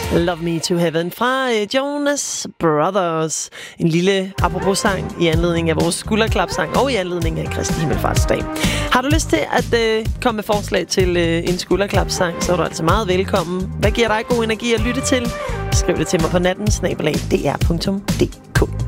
Love Me to Heaven fra Jonas Brothers. En lille apropos-sang i anledning af vores skulderklapsang og i anledning af Kristi Himmelfartsdag. Har du lyst til at komme med forslag til en skulderklapsang, så er du altså meget velkommen. Hvad giver dig god energi at lytte til? Skriv det til mig på natten @dr.dk.